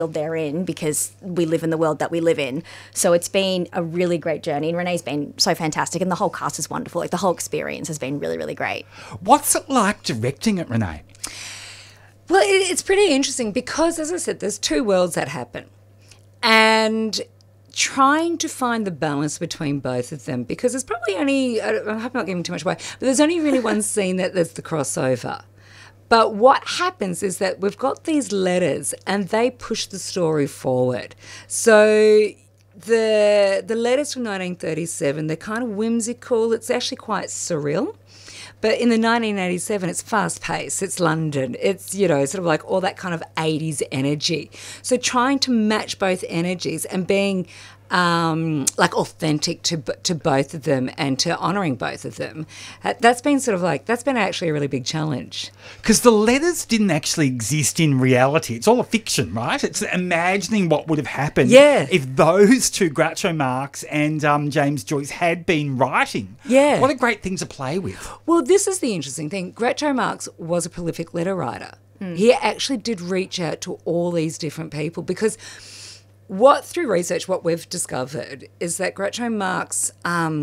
they're in because we live in the world that we live in. So it's been a really great journey, and Renee's been so fantastic, and the whole cast is wonderful. Like, the whole experience has been really, really great. What's it like directing it, Renee? Well, it's pretty interesting because, as I said, there's two worlds that happen. And trying to find the balance between both of them, because there's probably only, I hope I'm not giving too much away, but there's only really one scene there's the crossover. But what happens is that we've got these letters and they push the story forward. So the letters from 1937, they're kind of whimsical. It's actually quite surreal. But in the 1987, it's fast-paced, it's London, it's, you know, sort of like all that kind of 80s energy. So trying to match both energies and being like authentic to both of them and to honouring both of them, that's been actually a really big challenge. Because the letters didn't actually exist in reality. It's all a fiction, right? It's imagining what would have happened if those two, Groucho Marx and James Joyce, had been writing. Yeah. What a great thing to play with. Well, this is the interesting thing. Groucho Marx was a prolific letter writer. He actually did reach out to all these different people because through research, what we've discovered is that Groucho Marx,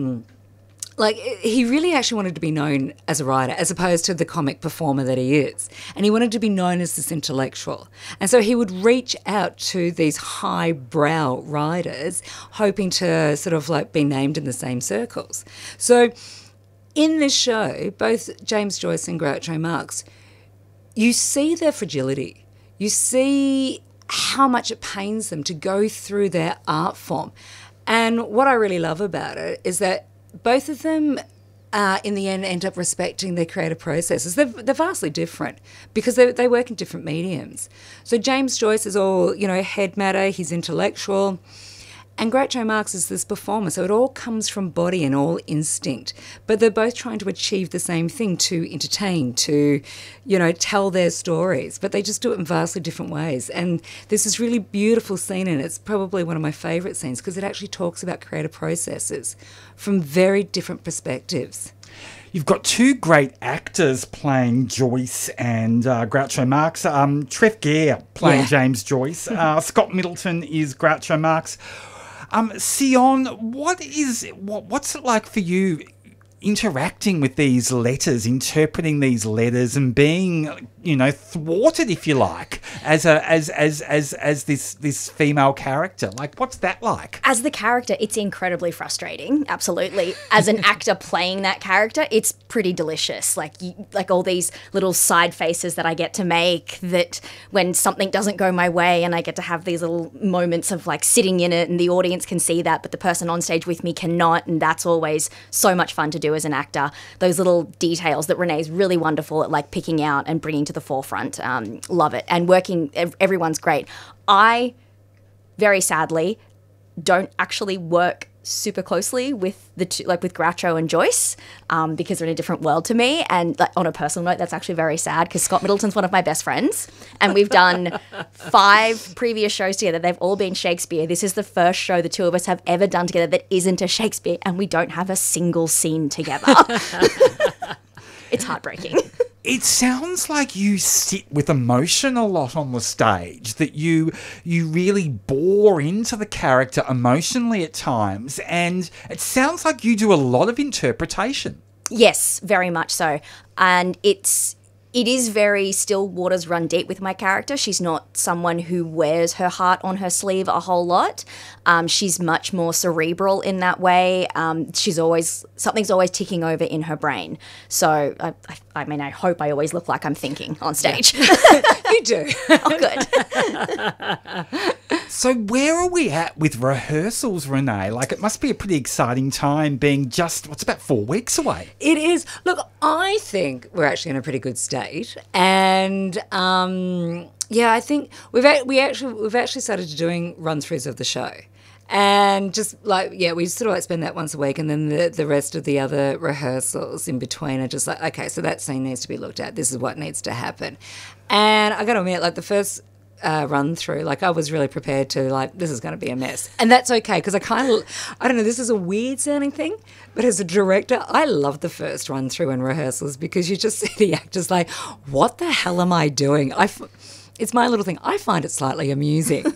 he really actually wanted to be known as a writer as opposed to the comic performer that he is. And he wanted to be known as this intellectual. And so he would reach out to these highbrow writers, hoping to sort of like be named in the same circles. So in this show, both James Joyce and Groucho Marx, you see their fragility. You see how much it pains them to go through their art form. And what I really love about it is that both of them, in the end up respecting their creative processes. They're vastly different because they work in different mediums. So James Joyce is all, you know, head matter, he's intellectual. And Groucho Marx is this performer, so it all comes from body and all instinct. But they're both trying to achieve the same thing, to entertain, to, you know, tell their stories. But they just do it in vastly different ways. And there's this really beautiful scene, and it's probably one of my favourite scenes because it actually talks about creative processes from very different perspectives. You've got two great actors playing Joyce and Groucho Marx. Trev Gere playing James Joyce. Scott Middleton is Groucho Marx. Sion, what's it like for you interacting with these letters, interpreting these letters, and being, you know, thwarted, if you like, as this female character? Like, what's that like? As the character, it's incredibly frustrating. Absolutely. As an actor playing that character, it's pretty delicious. Like all these little side faces that I get to make, that when something doesn't go my way, and I get to have these little moments of like sitting in it, and the audience can see that, but the person on stage with me cannot, and that's always so much fun to do as an actor. Those little details that Renee's really wonderful at like picking out and bringing to the forefront. Love it. And everyone's great. I, very sadly, don't actually work super closely with the two, like with Groucho and Joyce, because they're in a different world to me. And like, on a personal note, that's actually very sad because Scott Middleton's one of my best friends, and we've done 5 previous shows together. They've all been Shakespeare. This is the first show the two of us have ever done together that isn't a Shakespeare, and we don't have a single scene together. It's heartbreaking. It sounds like you sit with emotion a lot on the stage, that you really bore into the character emotionally at times, and it sounds like you do a lot of interpretation. Yes, very much so. And it is very still waters run deep with my character. She's not someone who wears her heart on her sleeve a whole lot. She's much more cerebral in that way. Something's always ticking over in her brain. So, I hope I always look like I'm thinking on stage. You do. Oh, good. So where are we at with rehearsals, Renee? Like, it must be a pretty exciting time being it's about 4 weeks away. It is. Look, I think we're actually in a pretty good state. And, I think we've actually started doing run-throughs of the show. And just like, we sort of like spend that once a week, and then the rest of the other rehearsals in between are just like, okay, so that scene needs to be looked at. This is what needs to happen. And I got to admit, like the first run through, like I was really prepared to like, this is going to be a mess. And that's okay, because I don't know, this is a weird sounding thing, but as a director, I love the first run through in rehearsals because you just see the actors like, what the hell am I doing? It's my little thing. I find it slightly amusing.